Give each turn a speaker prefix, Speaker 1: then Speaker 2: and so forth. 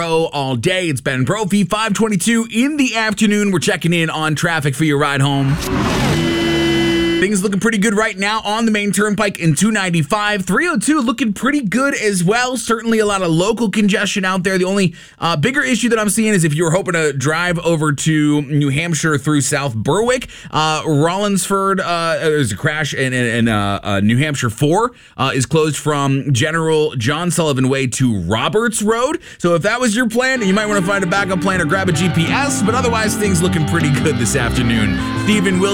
Speaker 1: All day. It's Ben Brophy, 5:22 in the afternoon. We're checking in on traffic for your ride home. Things looking pretty good right now on the main turnpike in 295. 302 looking pretty good as well. Certainly a lot of local congestion out there. The only bigger issue that I'm seeing is if you were hoping to drive over to New Hampshire through South Berwick, Rollinsford, there's a crash in New Hampshire 4 is closed from General John Sullivan Way to Roberts Road. So if that was your plan, you might want to find a backup plan or grab a GPS. But otherwise, things looking pretty good this afternoon. Stephen Wilson